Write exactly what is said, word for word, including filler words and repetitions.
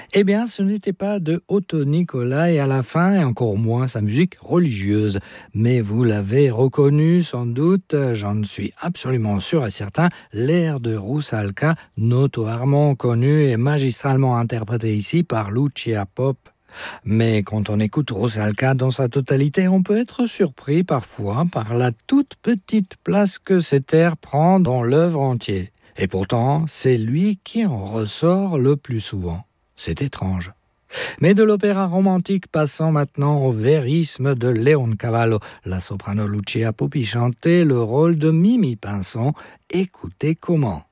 Eh bien, ce n'était pas de Otto Nicolai à la fin, et encore moins sa musique religieuse. Mais vous l'avez reconnu sans doute, j'en suis absolument sûr et certain, l'air de Rusalka, notoirement connu et magistralement interprété ici par Lucia Pop. Mais quand on écoute Rusalka dans sa totalité, on peut être surpris parfois par la toute petite place que cet air prend dans l'œuvre entière. Et pourtant, c'est lui qui en ressort le plus souvent. C'est étrange. Mais de l'opéra romantique passant maintenant au vérisme de Leoncavallo, la soprano Lucia Poppi chantait le rôle de Mimi Pinson. Écoutez comment.